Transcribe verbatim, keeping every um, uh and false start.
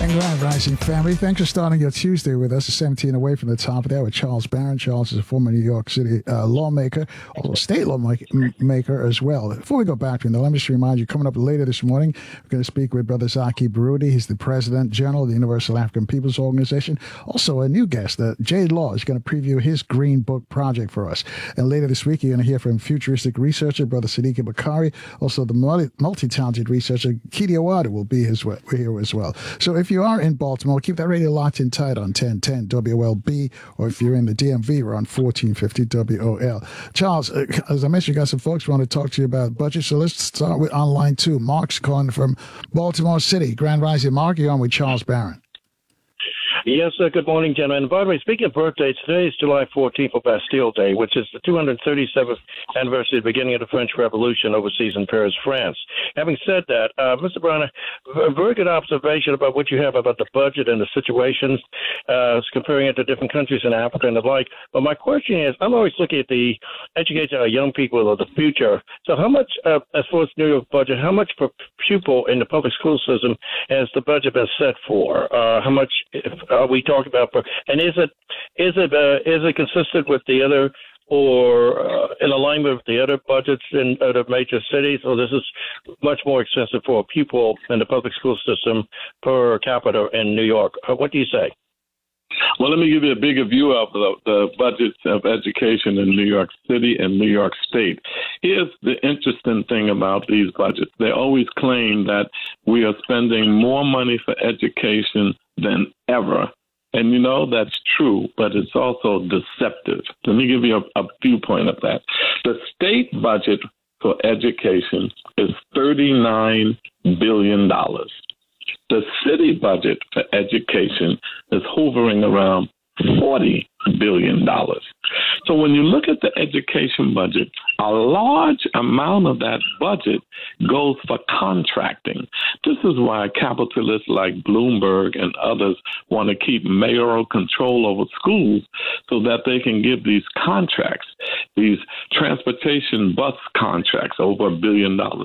Grand Rising family. Thanks for starting your Tuesday with us. seventeen away from the top of there with Charles Barron. Charles is a former New York City uh, lawmaker, also state lawmaker as well. Before we go back to him, though, let me just remind you, coming up later this morning, we're going to speak with Brother Zaki Baroudi. He's the President General of the Universal African Peoples Organization. Also, a new guest, uh, Jade Law, is going to preview his Green Book project for us. And later this week, you're going to hear from futuristic researcher Brother Sadiq Bakari. Also, the multi-talented researcher Kidi Awada will be his, here as well. So if you are in Baltimore, keep that radio locked in tight on ten ten W O L B, or if you're in the D M V, we're on fourteen fifty W O L. Charles, uh, as I mentioned, you got some folks who want to talk to you about budget, so let's start with online two. Mark's calling from Baltimore City. Grand Rising, Mark, you're on with Charles Barron. Yes, uh, good morning, gentlemen. And by the way, speaking of birthdays, today is July fourteenth for Bastille Day, which is the two hundred thirty-seventh anniversary of the beginning of the French Revolution overseas in Paris, France. Having said that, uh, Mister Brown, a very good observation about what you have about the budget and the situations, uh, comparing it to different countries in Africa and the like. But my question is, I'm always looking at the education of young people of the future. So how much, uh, as far as New York budget, how much per pupil in the public school system has the budget been set for? Uh, how much if, are we talking about? Per, and is it is it uh, is it consistent with the other, or uh, in alignment with the other budgets in other major cities, or this is much more expensive for a pupil in the public school system per capita in New York? Uh, what do you say? Well, let me give you a bigger view of the, the budgets of education in New York City and New York State. Here's the interesting thing about these budgets. They always claim that we are spending more money for education than ever. And, you know, that's true, but it's also deceptive. Let me give you a, a viewpoint of that. The state budget for education is thirty-nine billion dollars. The city budget for education is hovering around forty billion dollars. So when you look at the education budget, a large amount of that budget goes for contracting. This is why capitalists like Bloomberg and others want to keep mayoral control over schools so that they can give these contracts, these transportation bus contracts over a billion dollars.